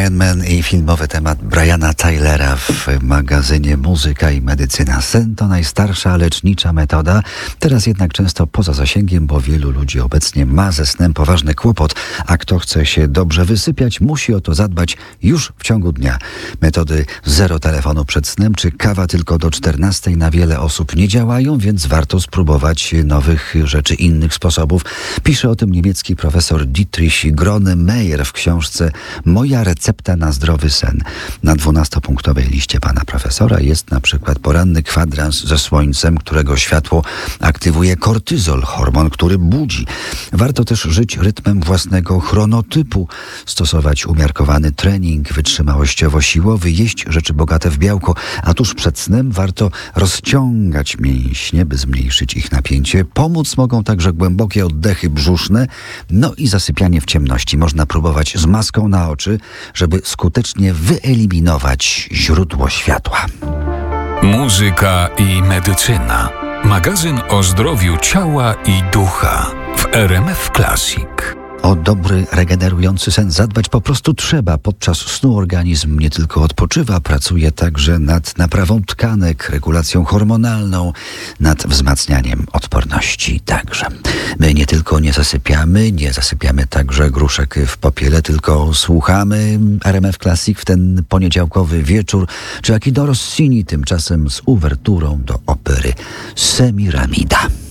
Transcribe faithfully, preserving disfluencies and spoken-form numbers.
Iron Man i filmowy temat Briana Tylera w magazynie Muzyka i Medycyna. Sen to najstarsza lecznicza metoda, teraz jednak często poza zasięgiem, bo wielu ludzi obecnie ma ze snem poważny kłopot, a kto chce się dobrze wysypiać, musi o to zadbać już w ciągu dnia. Metody zero telefonu przed snem czy kawa tylko do czternastej na wiele osób nie działają, więc warto spróbować nowych rzeczy, innych sposobów. Pisze o tym niemiecki profesor Dietrich Grone-Meyer w książce Moja recepta na zdrowy sen. Na dwunastopunktowej liście pana profesora jest na przykład poranny kwadrans ze słońcem, którego światło aktywuje kortyzol, hormon, który budzi. Warto też żyć rytmem własnego chronotypu, stosować umiarkowany trening wytrzymałościowo-siłowy, jeść rzeczy bogate w białko, a tuż przed snem warto rozciągać mięśnie, by zmniejszyć ich napięcie. Pomóc mogą także głębokie oddechy brzuszne, no i zasypianie w ciemności. Można próbować z maską na oczy, żeby skutecznie wyeliminować źródło światła. Muzyka i medycyna. Magazyn o zdrowiu ciała i ducha w R M F Classic. O dobry, regenerujący sen zadbać po prostu trzeba. Podczas snu organizm nie tylko odpoczywa, pracuje także nad naprawą tkanek, regulacją hormonalną, nad wzmacnianiem odporności także. My nie tylko nie zasypiamy, nie zasypiamy także gruszek w popiele, tylko słuchamy R M F Classic w ten poniedziałkowy wieczór, czy Akino Rossini tymczasem z uwerturą do opery Semiramida.